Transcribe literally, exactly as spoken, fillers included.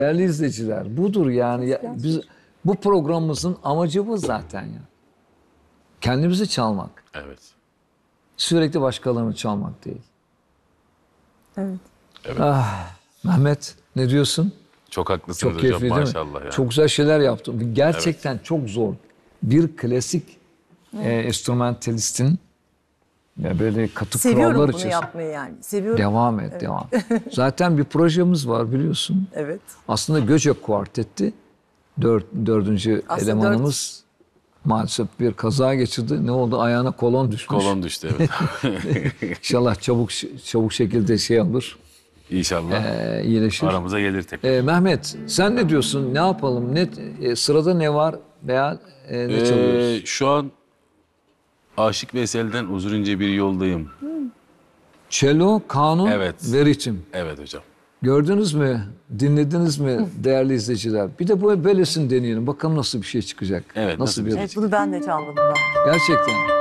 Değerli izleyiciler, budur yani. Ya, biz bu programımızın amacı bu zaten ya. Kendimizi çalmak. Evet. Sürekli başkalarını çalmak değil. Evet. Ah, Mehmet ne diyorsun? Çok haklısınız Çok hocam keyifli değil mi? maşallah ya. Çok güzel şeyler yaptım. Gerçekten çok zor. Bir klasik e, enstrümantalistin ya böyle katı Seviyorum kurallar bunu içerisinde. yapmayı yani. Seviyorum. Devam et, devam. Zaten bir projemiz var biliyorsun. Evet. Aslında Göcek Kuartetti. Dört, dördüncü Aslında elemanımız maalesef bir kaza geçirdi. Ne oldu? Ayağına kolon düşmüş. Kolon düştü evet. İnşallah çabuk çabuk şekilde şey alır, İnşallah e, iyileşir. aramıza gelir tekrar. E, Mehmet sen ne diyorsun? Ne yapalım? Ne e, sırada ne var veya e, ne Ee, çalıyoruz? şu an Aşık Veysel'den Uzunca Bir Yoldayım. Cello, kanun Evet. ve ritim. Evet hocam. Gördünüz mü? Dinlediniz mi değerli izleyiciler? Bir de bu böylesini deneyelim. Bakalım nasıl bir şey çıkacak. Evet, Nasıl nasıl bir bir şey Evet, bunu ben de çalmadım daha. Gerçekten.